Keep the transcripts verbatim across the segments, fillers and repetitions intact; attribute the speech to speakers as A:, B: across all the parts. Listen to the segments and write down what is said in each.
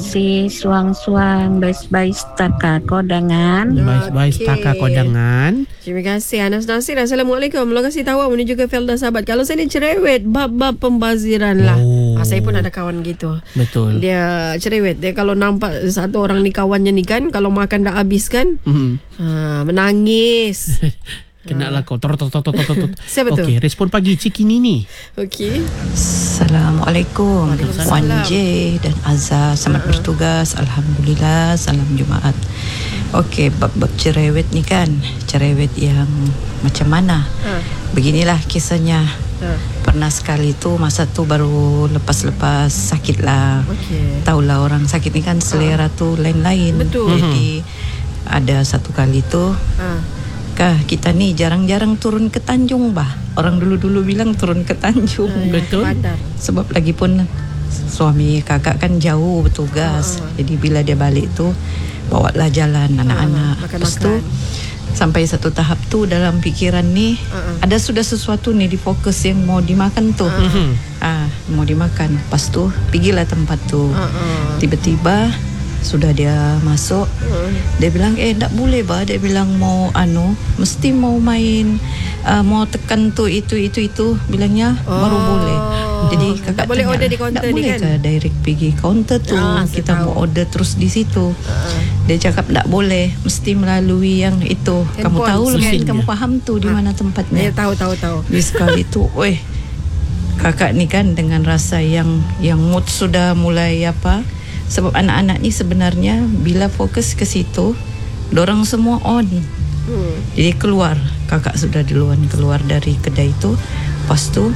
A: kasih suang-suang bais-bais taka kodangan.
B: Bais-bais
C: Okey.
B: taka kodangan.
C: Terima kasih Anas Nasir. Assalamualaikum. Lo kasih tahu menuju ke Felda sahabat. Kalau saya ni cerewet bab-bab pembaziran lah.
B: Oh.
C: Ah, saya pun ada kawan gitu.
B: Betul.
C: Dia cerewet. Dia kalau nampak satu orang ni kawannya ni kan, kalau makan dah habis kan,
B: Hmm.
C: ah, menangis.
B: Kenalah kau. Tot tot tot tot tot.
C: Siapa tu?
B: Okey, respon pagi Cikini ni.
C: Okey.
D: Assalamualaikum
C: Waalaikumsalam.
D: Wan J dan Azhar. Selamat uh-huh. bertugas. Alhamdulillah. Salam Jumaat. Okey, bab-bab cerewet ni kan, cerewet yang macam mana?
C: Ha.
D: Beginilah kisahnya.
C: Ha.
D: Pernah sekali tu, masa tu baru lepas-lepas sakit lah.
C: Okey.
D: Tahulah orang sakit ni kan selera tu lain-lain.
C: Betul.
D: Jadi ada satu kali tu,
C: Ha.
D: kah kita ni jarang-jarang turun ke Tanjung bah. Orang dulu-dulu bilang turun ke Tanjung.
C: Ha,
B: Betul.
C: Bandar.
D: Sebab lagi pun suami kakak kan jauh bertugas.
C: Ah, ah.
D: Jadi bila dia balik tu, bawalah jalan anak-anak.
C: Ah,
D: Lepas tu
C: makan-makan.
D: sampai satu tahap tu dalam pikiran ni,
C: Ah, ah.
D: ada sudah sesuatu ni di fokus yang mau dimakan tu. Ah, mau dimakan. Lepas tu pergilah tempat tu.
C: Ah, ah.
D: Tiba-tiba sudah dia masuk, dia bilang eh tak boleh bah. Dia bilang mau anu, mesti mau main, uh, mau tekan tu itu itu itu bilangnya
C: Oh.
D: baru boleh. Jadi kakak
C: Tak boleh
D: tanya,
C: order di kaunter
D: tak
C: ni
D: boleh
C: kan?
D: ke direct pergi kaunter tu,
C: Ah, saya
D: kita
C: tahu.
D: mau order terus di situ.
C: Ah.
D: Dia cakap tak boleh, mesti melalui yang itu. Kamu
C: Handphone,
D: tahu lah,
B: mesinnya.
D: kamu faham tu di
C: Ah.
D: mana
C: Dia
D: tempatnya.
C: tahu tahu tahu.
D: Di sekali tu, weh, kakak ni kan dengan rasa yang yang mood sudah mulai apa. Sebab anak-anak ni sebenarnya bila fokus ke situ, dorang semua on.
C: Hmm.
D: Jadi keluar, kakak sudah duluan keluar dari kedai itu. Lepas tu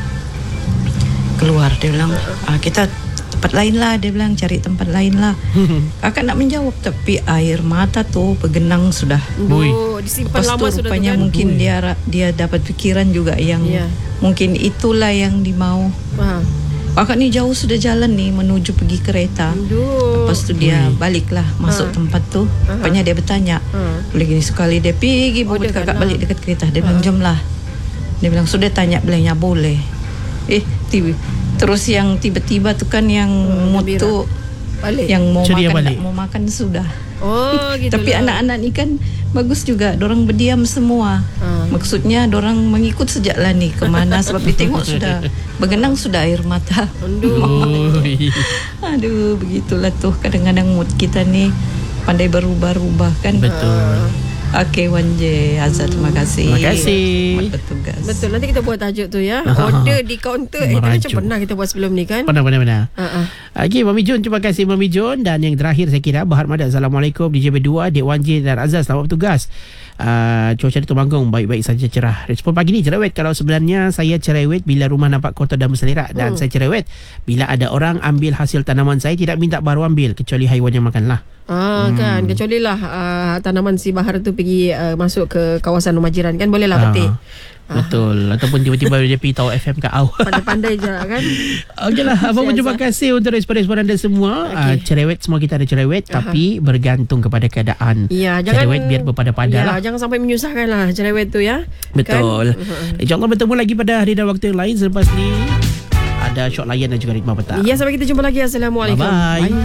D: keluar, dia bilang ah, kita tempat lain lah. Dia bilang cari tempat lain lah. Kakak nak menjawab, tapi air mata tu bergenang sudah.
B: Ui.
C: Oh, disimpan
D: Lepas
C: lama
D: tu
C: sudah
D: rupanya
C: tu kan?
D: mungkin dia dia dapat pikiran juga yang
C: Ya.
D: mungkin itulah yang dimau.
C: Ha.
D: Kakak ni jauh sudah jalan ni menuju pergi kereta.
C: Aduh.
D: Lepas tu dia
B: Ui.
D: baliklah masuk
C: Ha.
D: tempat tu.
C: Aha.
D: Rupanya dia bertanya.
C: Ha.
D: Boleh gini sekali dia pergi
C: Oh,
D: buat
C: dia
D: kakak
C: kan
D: balik
C: lah.
D: dekat kereta. Dia bilang jom lah. Dia bilang sudah tanya, bilangnya boleh. Eh tiba, terus yang tiba-tiba tu kan yang
C: Hmm,
D: mood
C: gembira.
D: tu
C: Balik.
D: yang mau
B: Ceria
D: makan
B: balik.
D: tak mau makan sudah.
C: Oh, gitu.
D: Tapi anak-anak ni kan bagus juga. Dorang berdiam semua.
C: Ha.
D: Maksudnya dorang mengikut sejak lah ni kemana. Sebab dia tengok sudah bergenang sudah air mata.
C: Aduh.
B: Ui.
D: Aduh, begitulah tuh kadang-kadang mood kita ni pandai berubah-ubah kan.
B: Betul.
D: Okey Wan J, Azhar, terima kasih.
B: Terima kasih.
D: Selamat bertugas.
C: Betul, nanti kita buat tajuk tu ya. Order di kaunter. Eh, tadi macam
B: Merajuk.
C: pernah kita buat sebelum ni kan?
B: Pernah, pernah, pernah.
C: Ha ah.
B: Okey, Mami Jun, terima kasih Mami Jun. Dan yang terakhir saya kira Bahar Madat. Assalamualaikum D J berdua, Dek Wan J dan Azhar, selamat bertugas. Uh, cuaca di Temanggung baik-baik saja, cerah. Respon pagi ni cerewet. Kalau sebenarnya saya cerewet bila rumah nampak kotor dan berselerak. Dan
C: Hmm.
B: saya cerewet bila ada orang ambil hasil tanaman saya, tidak minta baru ambil, kecuali haiwan yang makan lah.
C: Ah
B: Hmm.
C: kan, kecuali lah uh, tanaman si Bahar tu pergi uh, masuk ke kawasan rumah jiran kan, boleh lah
B: Ah,
C: petik.
B: Betul. Ataupun tiba-tiba dia pergi tahu F M kat awal.
C: Pandai-pandai je lah kan.
B: Okeylah, abang pun
C: Siasa.
B: terima kasih untuk respon-respon anda semua.
C: Okey.
B: Uh, cerewet, semua kita ada cerewet.
C: Aha.
B: Tapi bergantung kepada keadaan.
C: Ya, jangan
B: Cerewet biar berpada-pada
C: ya,
B: lah.
C: jangan sampai menyusahkan lah cerewet tu ya.
B: Betul.
C: Kan?
B: InsyaAllah bertemu lagi pada hari dan waktu yang lain. Selepas ni ada Syok Layan dan juga Ritma Petang.
C: Ya, sampai kita jumpa lagi. Assalamualaikum.
B: Bye-bye.
C: Bye.